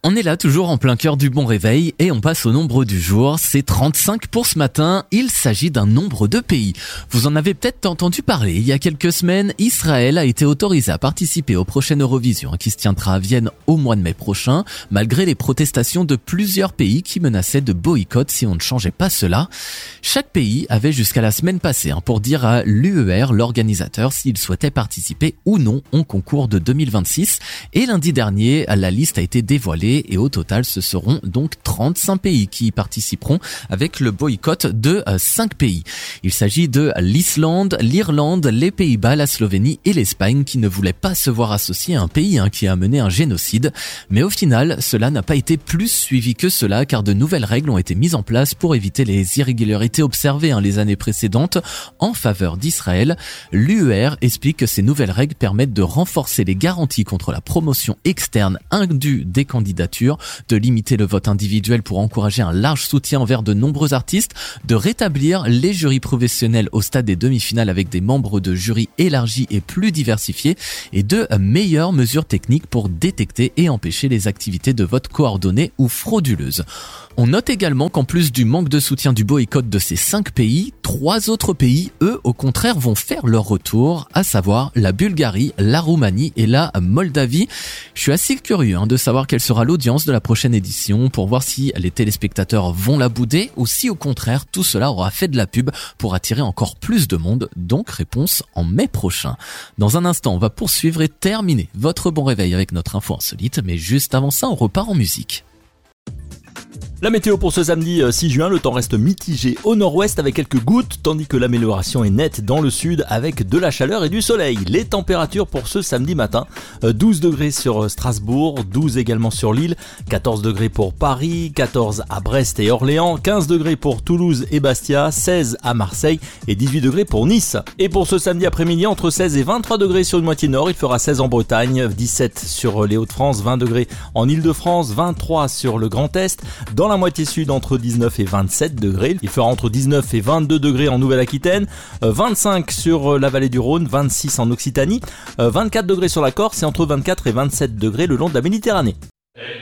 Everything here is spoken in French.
On est là toujours en plein cœur du bon réveil et on passe au nombre du jour. C'est 35 pour ce matin. Il s'agit d'un nombre de pays. Vous en avez peut-être entendu parler. Il y a quelques semaines, Israël a été autorisé à participer au prochain Eurovision qui se tiendra à Vienne au mois de mai prochain, malgré les protestations de plusieurs pays qui menaçaient de boycott si on ne changeait pas cela. Chaque pays avait jusqu'à la semaine passée pour dire à l'UER, l'organisateur, s'il souhaitait participer ou non au concours de 2026. Et lundi dernier, la liste a été dévoilée. Et au total, ce seront donc 35 pays qui y participeront avec le boycott de 5 pays. Il s'agit de l'Islande, l'Irlande, les Pays-Bas, la Slovénie et l'Espagne qui ne voulaient pas se voir associer à un pays qui a mené un génocide. Mais au final, cela n'a pas été plus suivi que cela car de nouvelles règles ont été mises en place pour éviter les irrégularités observées les années précédentes en faveur d'Israël. L'UER explique que ces nouvelles règles permettent de renforcer les garanties contre la promotion externe indue des candidatures, de limiter le vote individuel pour encourager un large soutien envers de nombreux artistes, de rétablir les jurys professionnels au stade des demi-finales avec des membres de jury élargis et plus diversifiés et de meilleures mesures techniques pour détecter et empêcher les activités de vote coordonnées ou frauduleuses. On note également qu'en plus du manque de soutien du boycott de ces 5 pays, 3 autres pays, eux, au contraire, vont faire leur retour, à savoir la Bulgarie, la Roumanie et la Moldavie. Je suis assez curieux de savoir quelle sera l'audience de la prochaine édition pour voir si les téléspectateurs vont la bouder ou si au contraire tout cela aura fait de la pub pour attirer encore plus de monde. Donc réponse en mai prochain. Dans un instant, on va poursuivre et terminer votre bon réveil avec notre info insolite, mais juste avant ça, on repart en musique. La météo pour ce samedi 6 juin, le temps reste mitigé au nord-ouest avec quelques gouttes, tandis que l'amélioration est nette dans le sud avec de la chaleur et du soleil. Les températures pour ce samedi matin, 12 degrés sur Strasbourg, 12 également sur Lille, 14 degrés pour Paris, 14 à Brest et Orléans, 15 degrés pour Toulouse et Bastia, 16 à Marseille et 18 degrés pour Nice. Et pour ce samedi après-midi, entre 16 et 23 degrés sur une moitié nord, il fera 16 en Bretagne, 17 sur les Hauts-de-France, 20 degrés en Île-de-France, 23 sur le Grand Est, dans la moitié sud entre 19 et 27 degrés. Il fera entre 19 et 22 degrés en Nouvelle-Aquitaine, 25 sur la vallée du Rhône, 26 en Occitanie, 24 degrés sur la Corse et entre 24 et 27 degrés le long de la Méditerranée.